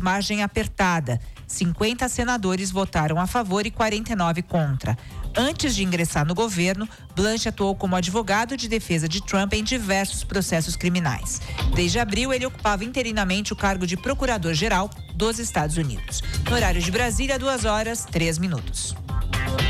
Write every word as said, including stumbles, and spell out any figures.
margem apertada. cinquenta senadores votaram a favor e quarenta e nove contra. Antes de ingressar no governo, Blanche atuou como advogado de defesa de Trump em diversos processos criminais. Desde abril, ele ocupava interinamente o cargo de procurador-geral dos Estados Unidos. No horário de Brasília, duas horas, três minutos.